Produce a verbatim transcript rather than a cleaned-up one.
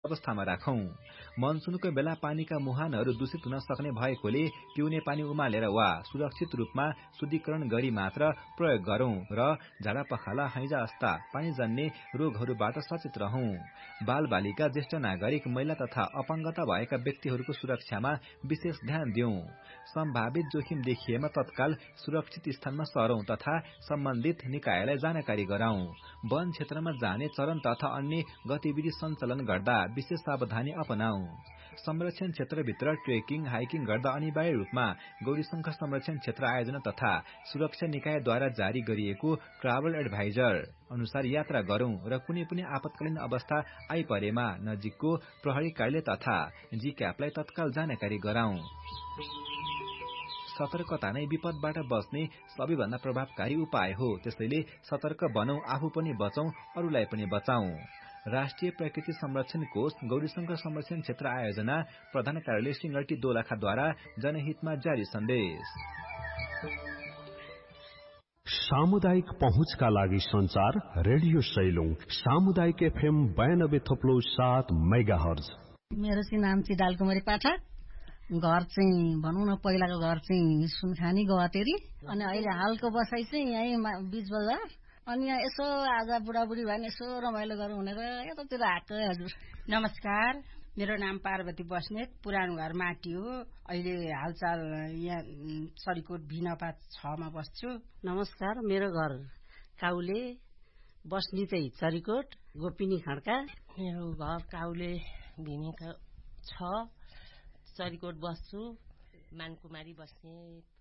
अवस्थामा राखौं। मनसुनको बेला पानीका मुहानहरू दूषित हुन सक्ने भएकोले पिउने पानी उमालेर वा सुरक्षित रूपमा शुद्धिकरण गरी मात्र प्रयोग गरौं र झाडा पखाला हैजा जस्ता पानीजन्य रोगहरूबाट सचेत रहौं। बाल बालिका, ज्येष्ठ नागरिक, महिला तथा अपाङ्गता भएका व्यक्तिहरूको सुरक्षामा विशेष ध्यान दिउँ। सम्भावित जोखिम देखिएमा तत्काल सुरक्षित स्थानमा सरौं तथा सम्बन्धित निकायलाई जानकारी गराउँ। वन क्षेत्रमा जाने चरण तथा अन्य गतिविधि सञ्चालन गर्दा विशेष सावधानी अपनाऊ। संरक्षण क्षेत्रभित्र ट्रेकिङ, हाइकिङ गर्दा अनिवार्य रूपमा गौरीशंकर संरक्षण क्षेत्र आयोजना तथा सुरक्षा निकायद्वारा जारी गरिएको ट्राभल एडभाइजर अनुसार यात्रा गरौं र कुनै पनि आपतकालीन अवस्था आइपरेमा नजिकको प्रहरी कार्यालय तथा जिक्यापलाई तत्काल जानकारी गराउँ। सतर्कता नै विपदबाट बच्ने सबैभन्दा प्रभावकारी उपाय हो। त्यसैले सतर्क बनौं, आफू पनि बचौं, अरूलाई पनि बचाउँ। राष्ट्रिय प्रकृति संरक्षण कोष, गौरीशंकर संरक्षण क्षेत्र आयोजना, प्रधान कार्यालय सिंगल्टी दोलखाद्वारा जनहितमा जारी सन्देश। सामुदायिक पहुँचका लागि संचार रेडियो सैलुङ सामुदायिक एफएम बयानब्बे थप्लो सात मेगाहर्ज। मेरो चाहिँ नाम चाहिँ डालकुमारी पाठक। घर चाहिँ भनौँ न पहिलाको घर चाहिँ सुनखानी गवातेरी अनि अहिले हालको बसाइ चाहिँ यही बीच बजार। अनि यहाँ यसो आज बुढाबुढी भए यसो रमाइलो गरौँ भनेर यतातिर आएको हजुर। नमस्कार, मेरो नाम पार्वती बस्नेत। पुरानो घर माटी हो। अहिले हालचाल यहाँ सरीकोट भिनपा छमा बस्छु। नमस्कार, मेरो घर काउले, बस्ने चाहिँ चरीकोट गोपिनी खड्का। मेरो घर काउले भिनेका छ, चरीकोट बस्छु। मानकुमारी बस्ने।